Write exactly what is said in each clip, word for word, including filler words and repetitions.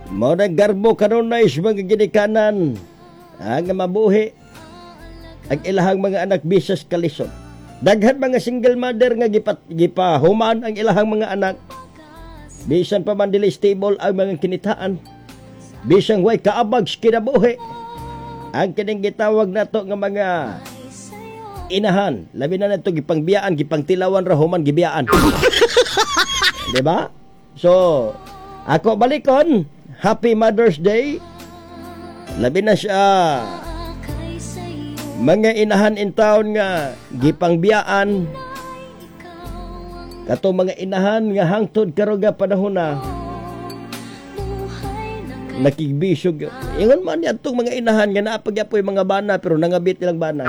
Mao na garbo kanunay sa mga ginikanan ang mabuhi ang ilahang mga anak bisas kalisod. Daghan mga single mother nga gipat gipahuman ang ilahang mga anak. Bisan pa man dili stable ang mga kinitaan. Bisan way kaabag sa kinabuhi. Ang kining gitawag nato nga mga inahan, labi na nato gipangbiyaan, gipangtilawan ra human gibiyaan. Di ba? So, ako balikon, Happy Mother's Day. Labi na siya mga inahan in town nga gipangbiyaan. Kato mga inahan nga hangtod karon nga panahon na nakigbisog. Ingon man yatong mga inahan nga naapagyapoy mga bana pero nangabit nilang bana.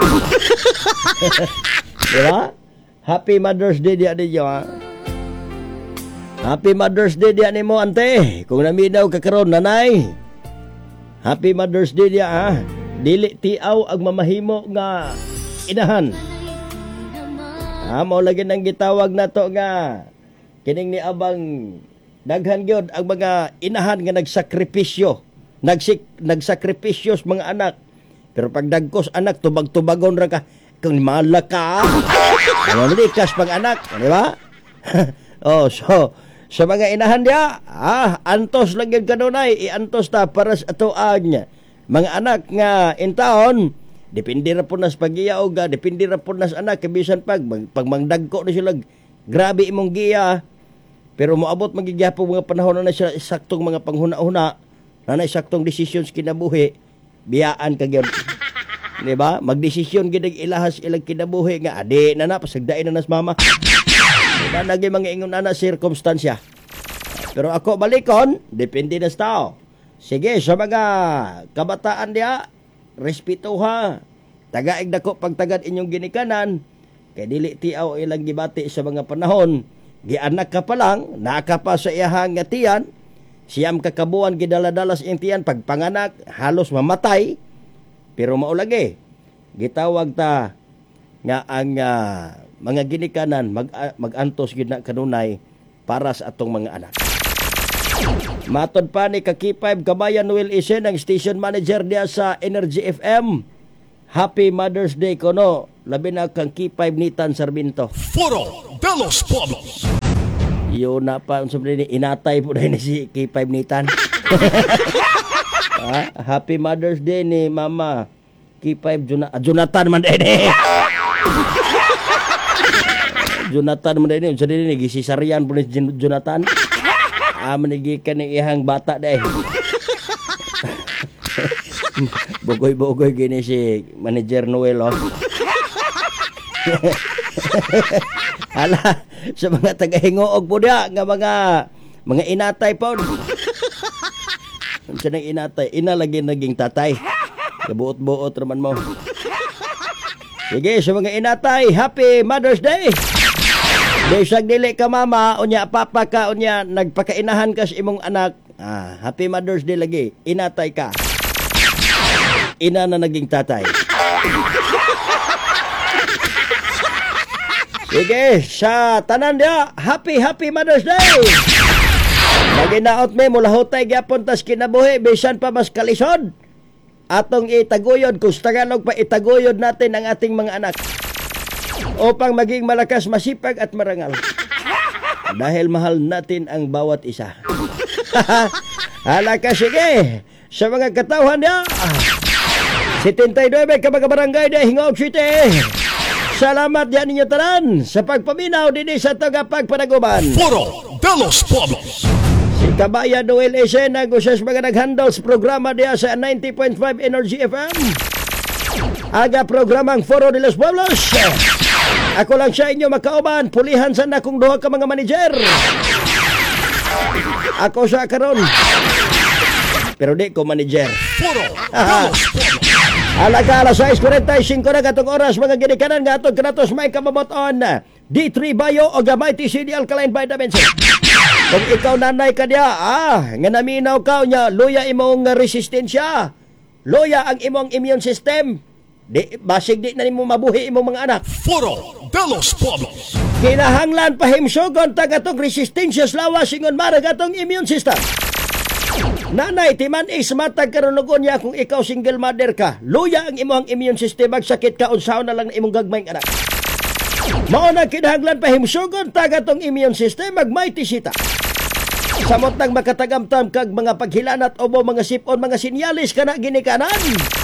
Diba? Happy Mother's Day diya ninyo, ha? Happy Mother's Day diya nimo, ante. Kung naminaw ka karon, nanay. Happy Mother's Day diya, ha? Dili tiaw ang mamahimo nga inahan. Ha, mao lagi nang gitawag nato nga kining ni abang daghan gyud ang mga inahan nga nagsakripisyo. Nagsik nagsakripisyo sa mga anak. Pero pag dagkos anak tubag-tubagon ra ka kung malaka. Ano ni kas pang anak, di ba? Oh, so sa mga inahan dia, ah, antos lang gyud kanunay, iantos ta para sa atoan mga anak nga in town. Depende ra po nas paggiya og depende ra po nas anak kabisan pag pag mangdagko na sila grabe imong giya. Pero moabot magigyapon mga panahon na siya saktong mga panghuna-huna, na na saktong decisions kinabuhi, biyaan ka gyud. Di ba? Magdesisyon gid ilahas ilang kinabuhi nga adi na na pasagdain na nas mama. Diba nagi mga ingon ana circumstansya. Pero ako balikon, depende na sa tao. Sige, sa mga kabataan diya, respeto ha. Tagaig dako pagtagad inyong ginikanan, kay dili tiaw ilang gibati sa mga panahon. Gianak ka pa lang, naka pa sa iyahang nga tiyan, siyam kakabuan gidala-dalas iyang tiyan, pagpanganak, halos mamatay. Pero maulagi, gitawag ta nga ang uh, mga ginikanan mag, uh, mag-antos gid na kanunay para sa atong mga anak. Matod pa ni Kaki five Kabayan Noel Isen, ang station manager niya sa Energy F M. Happy Mother's Day kono. Labi na kang K five Nitan Sarmiento. Foro de los Pueblos. Yun na pa, sabi ni inatay po na si K five Nitan. Ah, Happy Mother's Day ni Mama K five Juna, ah, Jonathan man din eh. Jonathan man din eh. Sabi ni gisisarian po ni Jonathan. Ah, manigikan ni ihang bata deh. Bogoy-bogoy gini si Manager Noel, oh. Ala, sa mga taga-hingoog po niya, nga mga mga inatay po. Sa nang inatay, ina lagi naging tatay. Kabuot-buot raman mo. Sige, sa mga inatay, Happy Mother's Day! Desag dili ka mama, unya papa ka, unya nagpakainahan ka sa imong anak. Ah, Happy Mother's Day lagi. Inatay ka. Ina na naging tatay. Sige, sa tanan dia, Happy Happy Mother's Day. Lagi naot me mula hutay gyapon tas kinabuhi bisan pa mas kalisod. Atong itaguyod kung sa Tagalog pa itaguyod natin ang ating mga anak. Upang maging malakas, masipag at marangal. Dahil mahal natin ang bawat isa. Hala ka, sige. Sa mga katawhan niya, setenta y nueve ka mga barangay na Hingaog City. Salamat yan ninyo tanan sa pagpaminaw din sa tagapagpanaguban. Foro de los Pueblos. Si Kabayan Noel Esen ang usas mga naghandles programa niya sa ninety point five Energy F M. Aga programang Foro de los Pueblos. Ako lang sa inyo makauban, pulihan sa na kung duha ka mga manager. Ako sa karon. Pero di ko manager. Alaga alas sais kuwarenta y singko na katong oras mga ginikanan nga atong kanatos may kamamoton. D three Bio o gamay T C D Alkaline Vitamins. Kung ikaw nanay ka diya, ah, nga naminaw ka nya, luya imong resistensya. Luya ang imong immune system. Di, basig di na nimo mabuhi imong mga anak. Foro de los Pueblos. Kinahanglan pahimsugon tagatong resistensya sa lawas ingon marag atong immune system. Nanay, timan is matag karunugon niya kung ikaw single mother ka. Luya ang imong immune system, magsakit ka, unsaon na lang na imong gagmayng anak. Mao na kinahanglan pahimsugon taga tong immune system, magmaitisita. Samot nang makatagamtam kag mga paghilanat o mga sipon, mga sinyalis ka na ginikanan.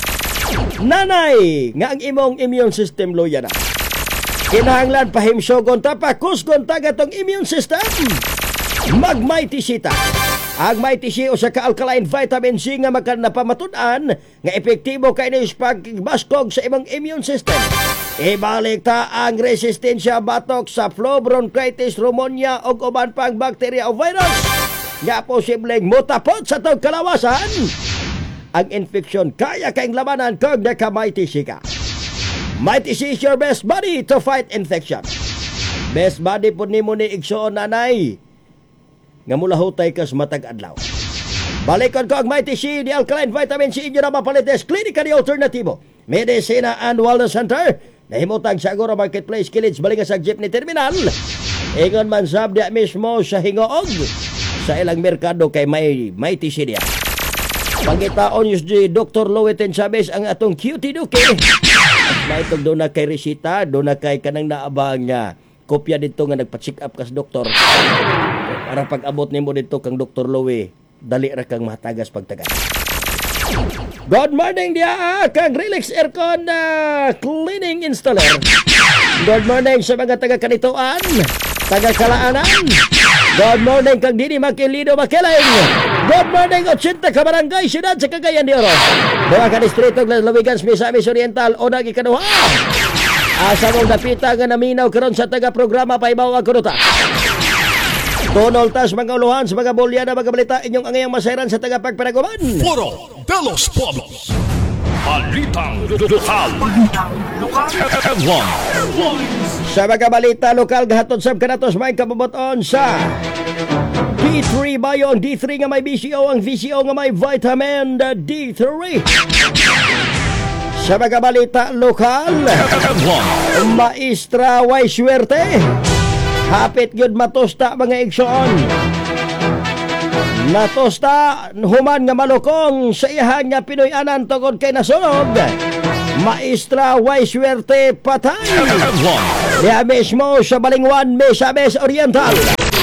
Nanay, nga ang imong immune system luya na. Kinahanglan pahimsugon ta, pakusgon taga tong immune system. Magmaitisita. Ang Mighty o sa ka-alkaline vitamin C nga makanapamatud-an nga epektibo kay nis pagbaskog sa imong immune system. Ibalik ta ang resistensya batok sa flu, bronchitis, pneumonia o uban pang bakterya o virus nga posibleng mutapot sa tong kalawasan. Ang infection kaya kayong labanan kung naka-Mighty C ka. Mighty C is your best buddy to fight infection. Best buddy po ni mo ni igsoon, nanay, nga mula hutay kas matag adlaw. Balikon ko ang Mighty C, the alkaline vitamin C inyo na mapalites, klinika ni alternatibo, Medicina and Wellness Center, nahimutang sa Agora Marketplace, Kilid, Balingas sa Jeepney Terminal. Ingon man sab dia mismo sa Hingoog, sa ilang merkado kay may Mighty C dia. Pangitaon yus di Doctor Loweten Chavez ang atong cutie duke. At maitog doon na kay resita, doon na kay kanang naabang nga kopya dito nga nagpa-check up kas doktor. Para pag-abot nimo dito kang Doktor Lowe, dali ra kang matagas pagtagas. Good morning dia kang Relax Aircon uh, cleaning installer. Good morning sa mga taga-Kanituan, taga-Kalaanan. Good morning kang Dini Makilido Makiling. Good morning eighty ka barangay siyudad sa Cagayan de Oro. Duha ka distrito ng Lawigan, Misamis Oriental o nag ikaduha. Asa mong napita nga naminaw karon sa taga-programa Paibaw ang Kuruta. Tunol tas mga uluhan sa mga bolya na mga balita inyong angayang masairan sa taga-pagpanaguman. Foro de los Pueblos. Balitang lokal. Sa mga balita lokal, gahatod sab kanatos may kabubuton sa D three bayo, ang D three nga may B C O, ang V C O nga may vitamin D three. Sa mga balita lokal, Maestra way swerte. Hapit gyud matosta mga igsoon. Natosta human nga malukong sa iyahan nga Pinoy-anan tungod kay nasunog. Maestra way swerte patay. Diya mismo sa Balingwan, Misamis Oriental.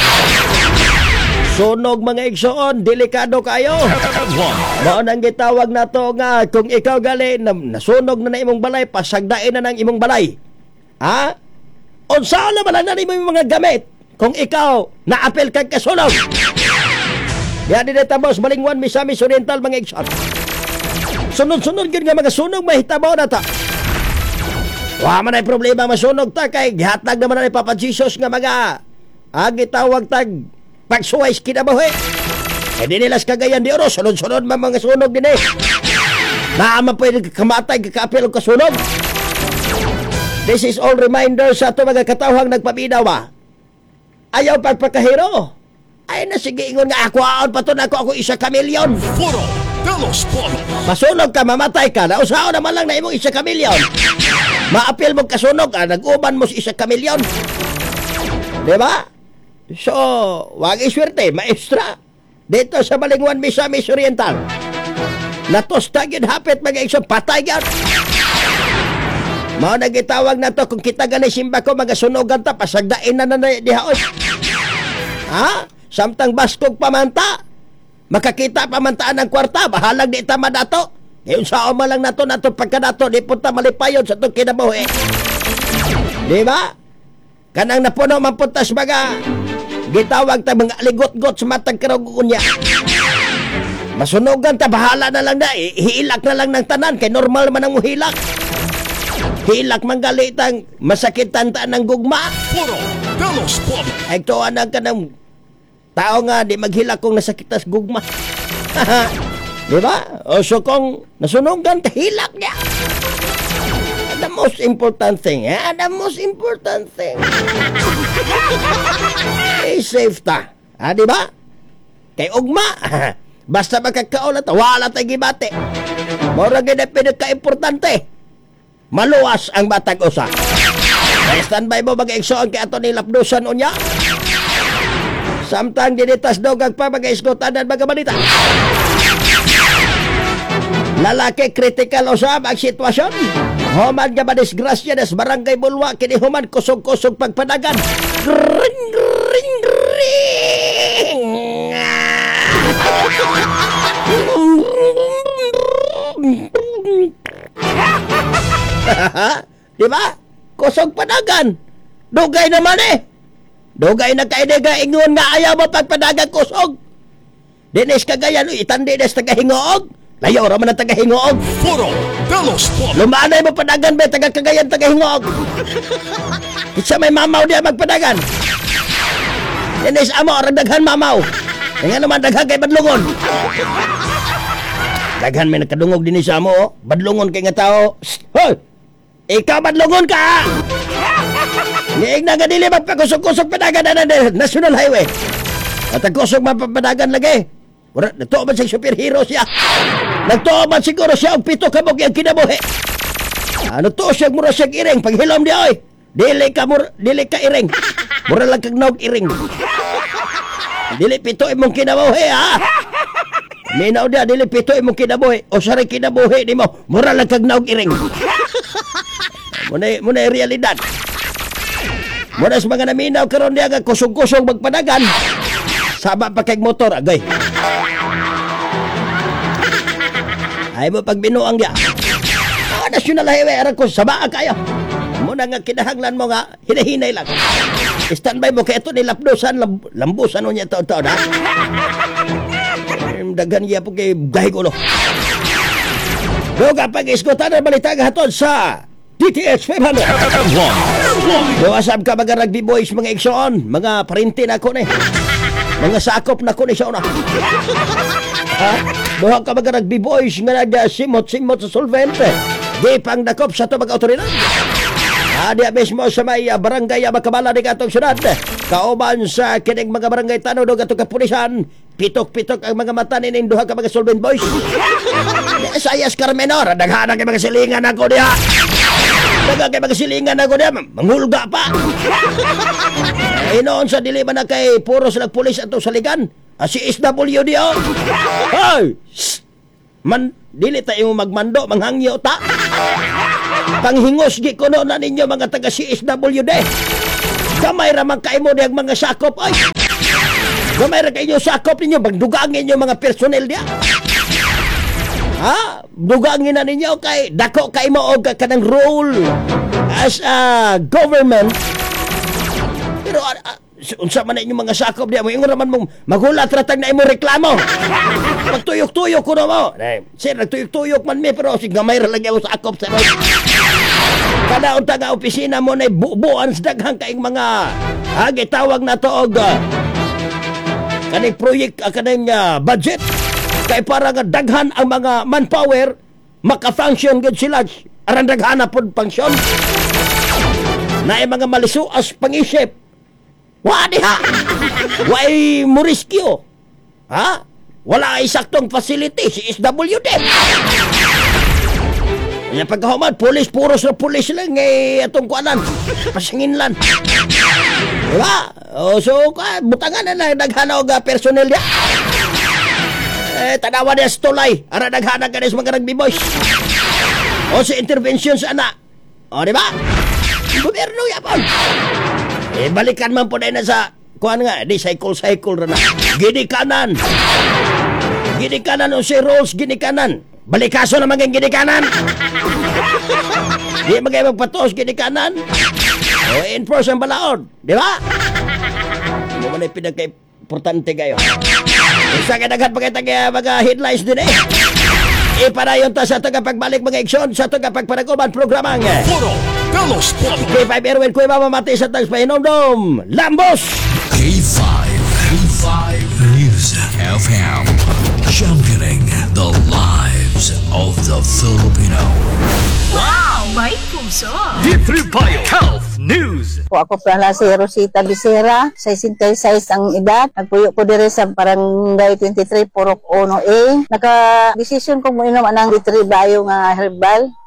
Sunog mga igsoon, delikado kayo. Mao nang gitawag nato nga kung ikaw gali na, nasunog na na imong balay, pasagdain na ng imong balay. Ha? Unsa na man na nimo yung mga gamit kung ikaw naapel kag kasunog. Ya di tamos Balingwan, Misamis Oriental mga igsoon. Sunod-sunod gyud nga mga sunog mahitabo na ta. Wa man ay problema masunog ta kay gihatag naman ni Papa Jesus nga mga agi tawag tag pagsuways kinabuhi. E di nilas Cagayan de Oro, sunod-sunod man mga sunog din eh. Naaman pwede kamatay kakaapil og kasunog. This is all reminder sa ito mga katawhang nagpaminaw ba. Ayaw pagpakahiro. Ay na sige ingon nga ako aon pa to na ako ako isa ka milyon. Foro de los Pueblos. Masunog ka, mamatay ka. Nausaon naman lang na imong isa ka milyon. Maapil mong kasunog, ah, nag-uban mo sa isa ka milyon. Diba? So, wag iswerte, maestra. Dito sa Balingwan, Misamis Oriental. Natosta yun hapit mga isang patay yun. Mao nagitawag na to kung kita ganay simba ko mga sunogan ta pasagdain na na dihaon. Ha? Samtang baskog pamanta. Makakita pamantaan ng kwarta, bahalag di tama dato. Ngayon sa oma lang nato nato pagkadato di punta malipayon sa itong kinabuhi. Di ba? Kanang napuno mampuntas mga gitawag ta mga ligot-got sa matag karugun niya. Masunogan ta, bahala na lang na. Hilak na lang ng tanan kay normal man ang hilak. Hilak manggalitang masakitan ta ng gugma. Foro de los Pueblos. Ay tuwanan ka ng tao nga di maghilak kung nasakitas gugma. Di ba? O so kung nasunugan ka, hilak niya. The most important thing, eh? The most important thing. Eh, safe ta. Ah, di ba? Kay ugma. Basta magkakaulat, wala tayo gibate. Mora gina pinagka-importante. Maluwas ang batag usa. Kaya standby mo mag-eksoon kay ato ni lapdusan unya. Samtang dinitas dogag pa mga iskotanan mga balita. Lalaki kritikal usab ang sitwasyon. Human nga madisgrasya des barangay Bulwa kini human kusog-kusog pagpadagan. Ring ring ring. Di ba? Kusog padagan. Dugay naman eh. Dugay na kainiga ingon nga ayaw mo pagpadagan kusog. Dinis kagayan, itandi des tagahingoog. Layo raman ang tagahingoog. Foro de los Polos. Lumanay mo padagan ba, taga kagayan tagahingoog. Isa may mamaw diya magpadagan. Dinis amo, orang daghan mamaw. Nga naman daghan kay badlungon. Daghan may nakadungog din sa amo, oh. Badlungon kay nga tao. Hoy! Ikaw badlungon ka! Niig na nga dili magpakusog-kusog padagan na na National Highway. At ang kusog mapapadagan lagi. Wala, natuo man siya superhero siya. Nagtuo man siguro siya ang pito kabog yung kinabuhi. Ano to siya mura siya iring. Paghilom di oy. Dili ka mura, dili ka iring. Mura lang kag naog iring. Dili pito imong kinabuhi ha. Minaw dia dili pito imong kinabuhi. O sari kinabuhi di mo. Mura lang kag naog iring. Muna muna realidad. Muna sa mga naminaw karon diya nga kusog-kusog magpadagan. Saba pa kay motor agay. Ay mo pag binuang dia. Ah, National Highway aran ko saba kayo. Muna nga kinahanglan mo nga hinahinay lang. Standby mo kay ito ni lapdosan lamb lambusan mo niya taon-taon ha. Dagan niya po kay gahig ulo. Doga pag-iskutan ang balita hatod sa D T H five hundred. Buwasab ka mga rugby boys, mga iksoon, mga parinti na ako ni. Mga sakop na ko ni siya una. Ha? Buha ka mga rugby boys nga nagsimot-simot sa solvente. Di pang dakop sa ito mga otoridad. Adi mismo sa may uh, barangay uh, Makabala di katong syudad. Kauban sa kining mga barangay tanong do katong kapulisan. Pitok-pitok ang mga mata ni duha ka mga solvent boys. Sayas Carmenor, daghan kay mga silingan ako diha. Daghan kay mga silingan ako diha, mangulga pa. Inoon sa dili man na kay puro sila pulis ato sa ligan. Ah, si S W D oh. Hoy! Man dili tayo magmando, manghangyo ta. Panghingos gi kuno na ninyo mga taga C S W D. Gamay ra man kay mo diag mga sakop ay. Gamay ra kayo sakop ninyo bagdugangin ninyo mga personnel dia. Ha? Dugangin na ninyo kay dako kay mo og kanang role as a government. Pero uh, unsa man ninyo mga sakop dia mo ingon raman mong magulat ratag na imo reklamo. Pagtuyok-tuyok kuno mo. Sir, nagtuyok-tuyok man mi pero sig gamay ra lang yung sakop sa mo. Kada unta nga opisina mo na bubuan sa daghang kaing mga agi tawag na to og uh, kaning project uh, kaning uh, budget kay para nga daghan ang mga manpower maka-function gud sila aran daghan na pud function na mga malisuas pangisip wa diha way muriskyo ha wala ay saktong facility si S W D. Yan pagkahuman, pulis, puros na pulis lang eh, atong kuanan, pasinginlan. Diba? O, so, butangan na lang, naghanaw ga personel niya. Eh, tanawa niya sa tulay, ara naghanag ka na sa mga rugby boys. O, sa intervention sa anak. O, diba? Gobyerno yapon. Eh, balikan man po na sa, kuan nga, di cycle-cycle na. Ginikanan. Ginikanan o si Rolls, ginikanan. Balikaso na maging ginikanan. Di magay magpatos ginikanan. O enforce ang balaod. Di ba? Mo man ay pinagka-importante kayo. Isa ka daghan pa kayo mga headlines din eh. Ipadayon ta sa tagapagbalik mga aksyon sa tagapagpanaguban programang Foro de los Polos. K five Erwin Kuy mamamati sa tags pahinomdom. Lambos! K five. K five Music F M. Championing the lives of the Filipino. Wow! May puso! D three Bio Health News. Po ako pala si Rosita Becerra, sixty-six ang edad. Nagpuyo ko dire sa Barangay twenty-three, Purok uno A. Naka-desisyon ko mo inom anang D three Bio nga herbal o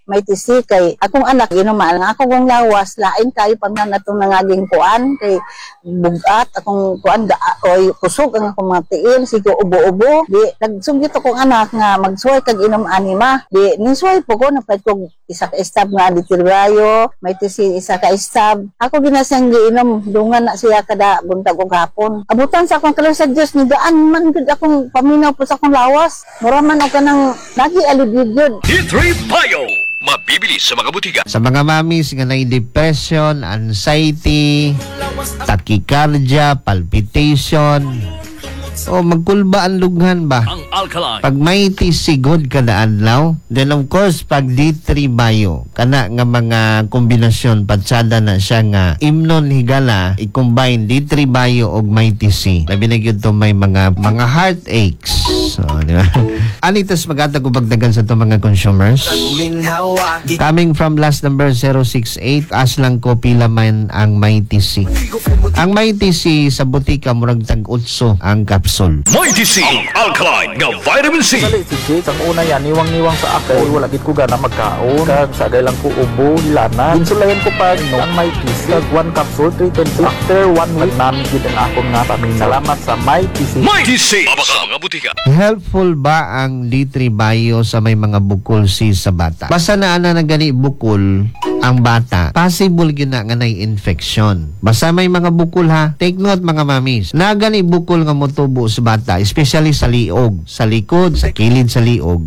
may tisi kay akong anak inuman nga ako kong lawas lain kayo pag na natong nangaging kuan kay bugat akong kuan ga oy kusog ang akong mga tiil sigo ubo-ubo di nagsugit akong anak nga magsuway kag inom anima di nisuway po ko napad kog isa ka stab nga ditilrayo may tisi isa ka stab ako ginasang giinom dungan na siya kada buntag ug hapon abutan sa akong kalos sa Dios ni daan man gud akong paminaw po sa akong lawas mura man og kanang lagi alibid yun. D three Bio. Mabibili sa mga butika. Sa mga mamis nga na depression, anxiety, tachycardia, palpitation, o magkulba ang lughan ba? Ang Alkaline. Pag may tisigod kada adlaw, then of course pag D three Bio, kana nga mga kombinasyon patsada na siya nga imnon higala i-combine D three Bio og may T C. Labi na gyud to may mga mga heartaches. So, di ba? Anitas magatag ug bagdagan sa to mga consumers. Coming from last number zero six eight, as lang ko pila man ang may T C. Ang may T C sa butika murag tag utso ang capsule. Mighty C. Ang Alkaline nga vitamin C. Dali si Jake, ang una yan, niwang-niwang sa akin. Wala gid ko gana magkaon. Kag sagay lang ko ubo, hilana. Insulayan ko pa, no, ang may T C. Kag one capsule, three twenty. After one week, namin gid ang akong nga paminaw. Salamat sa may T C. Mighty C. Mabaka mga butika. Helpful ba ang D three Bio sa may mga bukol si sa bata? Basta na ana na gani bukol ang bata, possible gyud na nga nay infection. Basta may mga bukol ha, take note mga mamis. Na gani bukol nga motubo sa bata, especially sa liog, sa likod, sa kilid sa liog.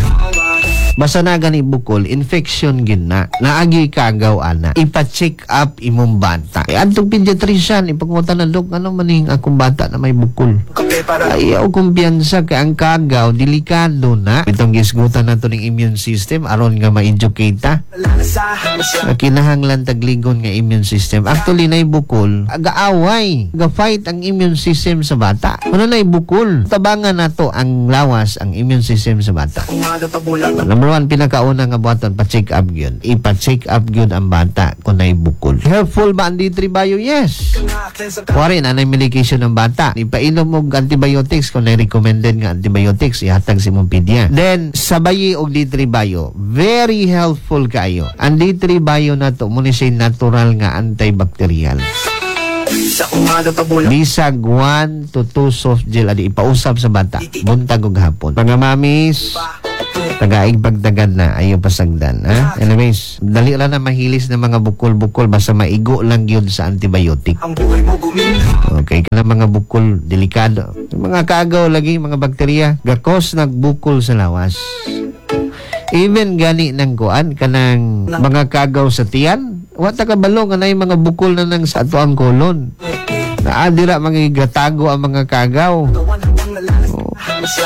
Basta na gani bukol, infection gid na. Naagi kagaw ana. Ipa-check up imong bata. E adtong pediatrician ipakungutan na dok ano maning akong bata na may bukol. Ayaw kumpiyansa kay ang kagaw delikado na. Itong gisgutan nato ning immune system aron nga ma-educate ta. Kinahanglan tagligon nga immune system. Actually nay bukol, agaaway, ga-fight ang immune system sa bata. Ano nay bukol? Tabangan nato ang lawas ang immune system sa bata. Number one, pinakauna nga buhaton, pa-check up yun. Ipa-check up yun ang bata kung na'y bukol. Helpful ba ang D three Bio? Yes. Kuwari, nanay medication ng bata. Ipainom mo antibiotics kung na'y recommended nga antibiotics, ihatag si mong pedya. Then, sabayi og D three Bio. Very helpful kayo. Ang D three Bio na to, muna siya natural nga antibacterial. Bisag one to two soft gel adi ipausap sa bata. Buntag og hapon. Mga mamis, tagaig pagdagad na ayaw pasagdan ha? Anyways, dali ra na mahilis na mga bukol-bukol basta maigo lang yun sa antibiotic. Okay, kana mga bukol delikado, mga kagaw lagi mga bakterya gakos nagbukol sa lawas. Even gani ng kuan kanang mga kagaw sa tiyan, wata ka balong anay mga bukol na nang sa ato ang kolon. Naadira mga gatago ang mga kagaw. Oh.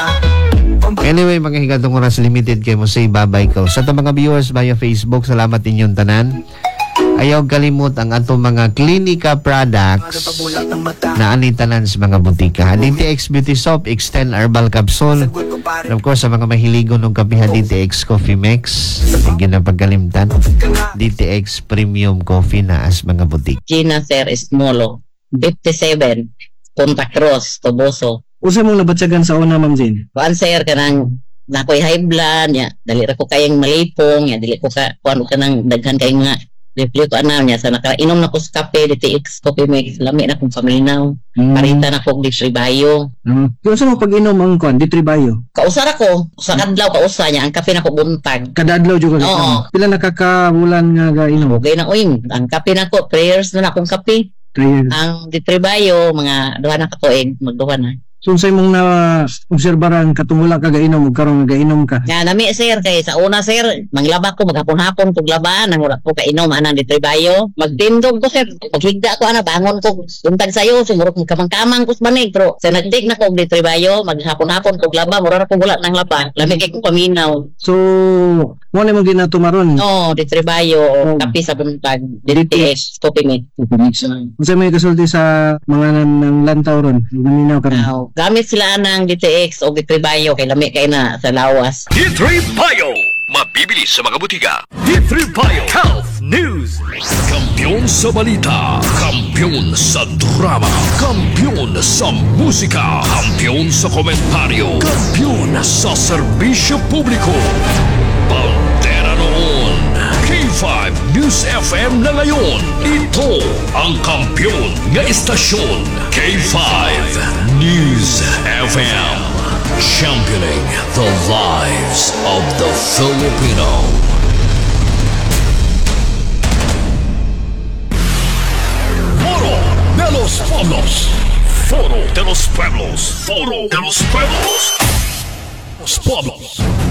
Anyway, mga higatong oras limited kayo mo say bye-bye ko. Sa mga viewers via Facebook, salamat inyong tanan. Ayaw kalimut ang ato mga klinika products na anitanan sa mga butika. D T X Beauty Soap, Extend Herbal Capsule. And of course, sa mga mahiligon ng kapiha, D T X Coffee Mix. Hindi na pagkalimtan. D T X Premium Coffee na as mga butik. Gina Sir Esmolo, fifty-seven, Punta Cruz, Toboso. Usa mong nabatsagan sa una, Ma'am Jane? Kuan sir kanang nakoy high blood ya, dali ra ko kayang malipong ya, dili ko ka kuan ka nang daghan kay nga Review ko ana niya sa nakainom na ko sa kape D T X coffee mix lami na kong paminaw. Mm. Parita na ko D three Bio. Mm. Kung saan mo pag-inom ang kon D three Bio? Kausar ako sa kadlaw kausa niya ang kape na ko buntag. Kada adlaw jud ka. Oo. Pila nakakabulan nga gainom? Okay na uing ang kape na ko prayers na na akong kape. Prayers. Ang D three Bio mga duha na ka tuig magduha na. So unsay mong na obserbaran katungula ka gainom ug karon gainom ka? Ya nami sir kay sa una sir manglaba ko maghapon-hapon kog laban nang wala ko kainom anang D three Bio. Magtindog ko sir. Paghigda ko ana bangon ko buntag sayo siguro kung kamang-kamang ko sa manig pero sa nagdig na ko D three Bio maghapon-hapon kog laba mura ra ko wala nang laba. Lamig kay ko paminaw. So mo na mo ginatumaron. No, D three Bio oh. Kape sa buntag D T X coffee mix. Unsay may kasulti sa mga nang lantaw ron? Guminaw ka ron. Oh. Gamit sila ng D T X o D three Bio kay lami kay na sa lawas. D three Bio, mabibili sa mga butika. D three Bio Health News. Kampiyon sa balita, kampiyon sa drama, kampiyon sa musika, kampiyon sa komentaryo, kampiyon sa serbisyo publiko. Pantera noon, five News F M na ngayon. Ito ang kampiyon nga istasyon. K five News F M. Championing the lives of the Filipino. Foro de los Pueblos. Foro de los Pueblos. Foro de los Pueblos. Los Pueblos.